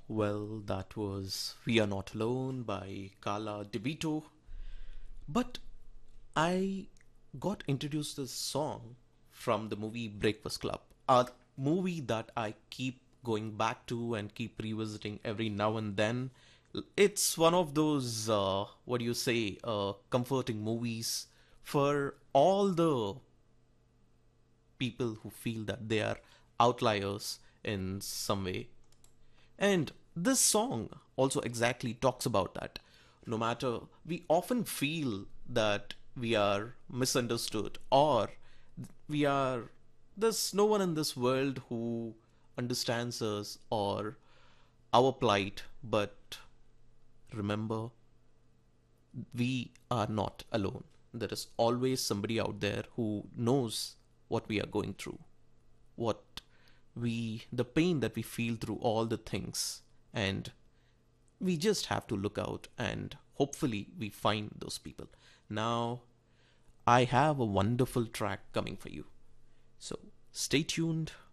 Well, that was We Are Not Alone by Carla DeVito. But I got introduced to this song from the movie Breakfast Club, a movie that I keep going back to and keep revisiting every now and then. It's one of those, what do you say, comforting movies for all the people who feel that they are outliers in some way. And this song also exactly talks about that. No matter, we often feel that we are misunderstood or we are, there's no one in this world who understands us or our plight, but remember, we are not alone. There is always somebody out there who knows what we are going through, what the pain that we feel through all the things. And we just have to look out and hopefully we find those people. Now, I have a wonderful track coming for you. So stay tuned